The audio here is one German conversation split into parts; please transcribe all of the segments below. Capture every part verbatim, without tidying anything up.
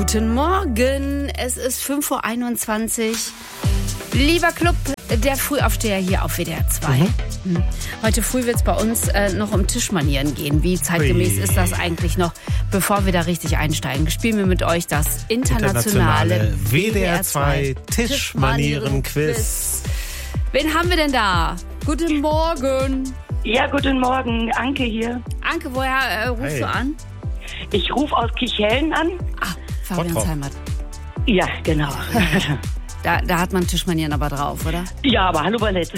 Guten Morgen, es ist fünf Uhr einundzwanzig. Lieber Club, der Frühaufsteher hier auf W D R zwei. Mhm. Heute früh wird es bei uns äh, noch um Tischmanieren gehen. Wie zeitgemäß Ui. ist das eigentlich noch? Bevor wir da richtig einsteigen, spielen wir mit euch das internationale, internationale W D R zwei Tischmanieren-Quiz. Wen haben wir denn da? Guten Morgen. Ja, guten Morgen. Anke hier. Anke, woher äh, rufst hey. du an? Ich rufe aus Kichellen an. Ah, Fabians Heimat. Ja, genau. Da, da hat man Tischmanieren aber drauf, oder? Ja, aber hallo Ballett.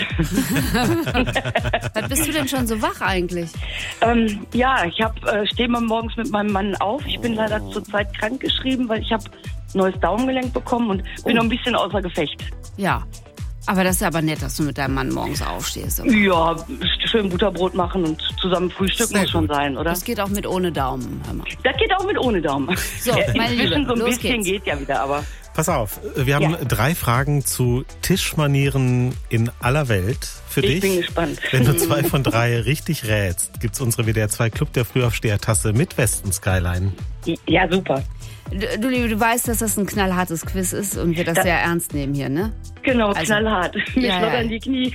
Was bist du denn schon so wach eigentlich? Ähm, ja, ich hab, äh, stehe mal morgens mit meinem Mann auf. Ich bin leider zurzeit krankgeschrieben, weil ich habe neues Daumengelenk bekommen und bin oh. noch ein bisschen außer Gefecht. Ja, aber das ist aber nett, dass du mit deinem Mann morgens aufstehst. Oder? Ja, schön Butterbrot machen und zusammen frühstücken muss schon sein, oder? Das geht auch mit ohne Daumen. Hör mal. Das geht auch mit ohne Daumen. So, ja, meine Liebe, so ein los bisschen geht's. geht ja wieder, aber... Pass auf, wir haben ja. drei Fragen zu Tischmanieren in aller Welt für ich dich. Ich bin gespannt. Wenn du zwei von drei richtig rätst, gibt's unsere W D R zwei Club der Frühaufsteher-Tasse mit Westen Skyline. Ja, super. Du, du, Liebe, du weißt, dass das ein knallhartes Quiz ist und wir das da, sehr ernst nehmen hier, ne? Genau, also, knallhart. Mir ja, schlottern ja. die Knie.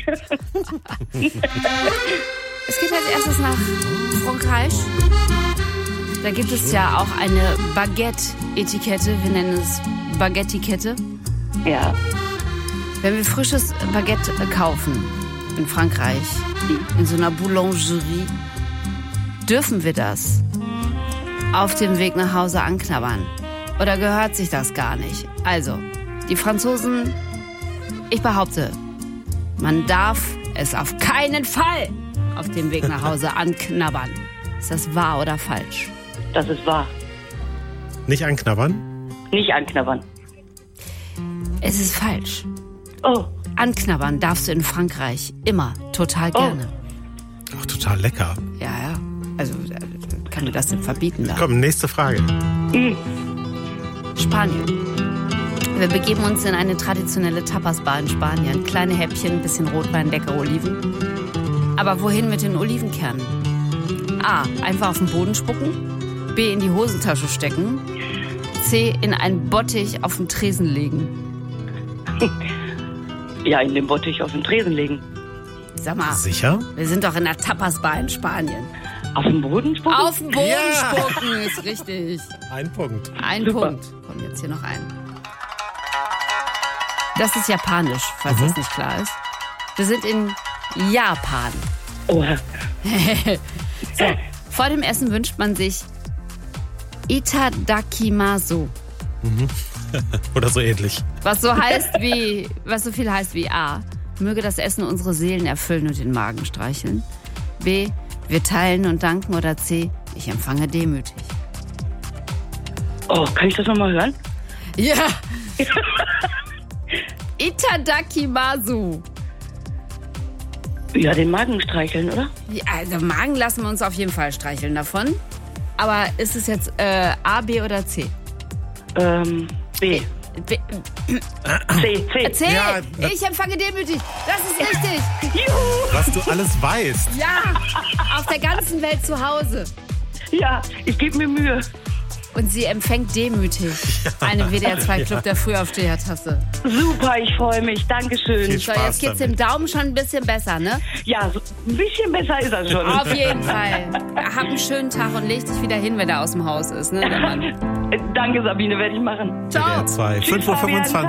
Es geht als erstes nach Frankreich. Da gibt es ja auch eine Baguette-Etikette. Wir nennen es Baguette-Etikette. Ja. Wenn wir frisches Baguette kaufen in Frankreich, in so einer Boulangerie, dürfen wir das auf dem Weg nach Hause anknabbern? Oder gehört sich das gar nicht? Also, die Franzosen, ich behaupte, man darf es auf keinen Fall auf dem Weg nach Hause anknabbern. Ist das wahr oder falsch? Das ist wahr. Nicht anknabbern? Nicht anknabbern. Es ist falsch. Oh. Anknabbern darfst du in Frankreich immer total gerne. Oh. Ach, total lecker. Ja, ja. Also, kann du das denn verbieten? Da? Komm, nächste Frage. Mhm. Spanien. Wir begeben uns in eine traditionelle Tapasbar in Spanien. Kleine Häppchen, ein bisschen Rotwein, leckere Oliven. Aber wohin mit den Olivenkernen? A. Einfach auf den Boden spucken. B. In die Hosentasche stecken. C. In einen Bottich auf den Tresen legen. Ja, in den Bottich auf den Tresen legen. Sag mal. Sicher? Wir sind doch in der Tapasbar in Spanien. Auf den Boden spucken? Auf den Boden ja. spucken ist richtig. Ein Punkt. Ein Super. Punkt. Kommt jetzt hier noch ein. Das ist japanisch, falls mhm. das nicht klar ist. Wir sind in Japan. Oh. So, vor dem Essen wünscht man sich Itadakimasu. Mhm. Oder so ähnlich. Was so heißt wie, was so viel heißt wie A. Möge das Essen unsere Seelen erfüllen und den Magen streicheln. B. Wir teilen und danken. Oder C. Ich empfange demütig. Oh, kann ich das nochmal hören? Ja. Itadakimasu. Ja, den Magen streicheln, oder? Ja, also Magen lassen wir uns auf jeden Fall streicheln davon. Aber ist es jetzt äh, A, B oder C? Ähm, B. B. C, C. C. Ja, ich empfange demütig. Das ist richtig. Juhu. Was du alles weißt. Ja, auf der ganzen Welt zu Hause. Ja, ich gebe mir Mühe. Und sie empfängt demütig eine W D R zwei Club der Frühaufsteher-Tasse. Super, ich freue mich. Dankeschön. Viel So, Spaß jetzt geht's damit. dem Daumen schon ein bisschen besser, ne? Ja, so ein bisschen besser ist er schon. Auf jeden Fall. Hab einen schönen Tag und leg dich wieder hin, wenn er aus dem Haus ist, ne, der Mann. Danke, Sabine, werde ich machen. Ciao. W D R zwei, fünf Uhr fünfundzwanzig.